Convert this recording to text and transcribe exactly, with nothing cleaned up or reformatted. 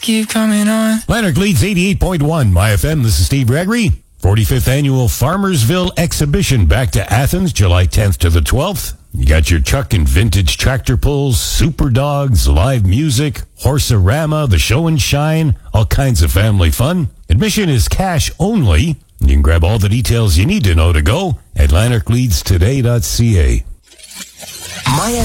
Keep coming on. Lanark leads eighty-eight point one. My F M, this is Steve Gregory. forty-fifth Annual Farmersville Exhibition back to Athens, July tenth to the twelfth. You got your Chuck and Vintage tractor pulls, super dogs, live music, horse-a-rama, the show and shine, all kinds of family fun. Admission is cash only. You can grab all the details you need to know to go at lanark leads today dot c a. My